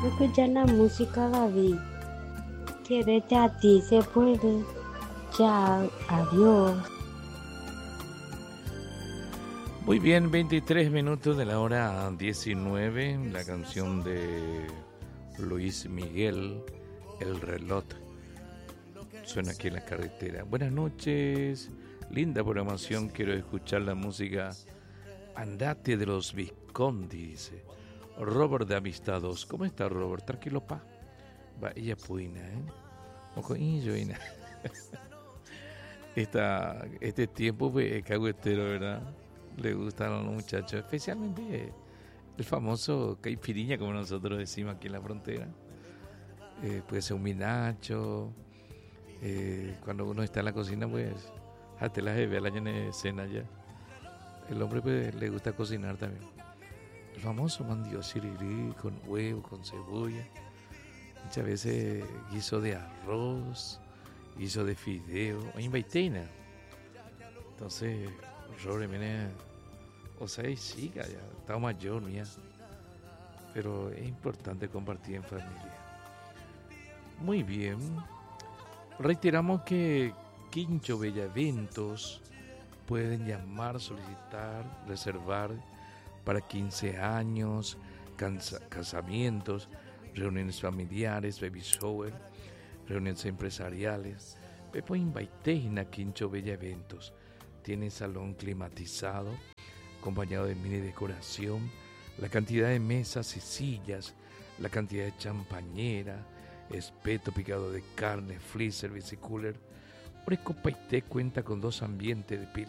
Escucha la música, David. Quierete a ti se puede. Chao, adiós. Muy bien, 23 minutos de la hora 19, la canción de Luis Miguel, El reloj, suena aquí en la carretera. Buenas noches, linda programación, quiero escuchar la música Andate de los Visconti, dice Robert de Amistados. ¿Cómo está Robert? Tranquilo, pa. Va, ella puina, Ojo, y yo, este tiempo pues, cagüetero, ¿verdad? Le gustan a los muchachos, especialmente el famoso caipiriña, como nosotros decimos aquí en la frontera. Puede ser un minacho. Cuando uno está en la cocina, pues, hasta la jefe, la de cena ya. El hombre pues, le gusta cocinar también. El famoso mandio sirirí con huevo, con cebolla. Muchas veces guiso de arroz, guiso de fideo, o invaitena. Entonces, Robert viene, o sea, sí, ya está mayor, mía. Pero es importante compartir en familia. Muy bien. Reiteramos que Quincho Bella Eventos pueden llamar, solicitar, reservar para 15 años, casamientos, reuniones familiares, baby shower, reuniones empresariales. Pepo Invaitena Quincho Bella Eventos. Tiene salón climatizado, acompañado de mini decoración, la cantidad de mesas y sillas, la cantidad de champañera, espeto picado de carne, freezer, cooler. Oreco Paité cuenta con 2 ambientes de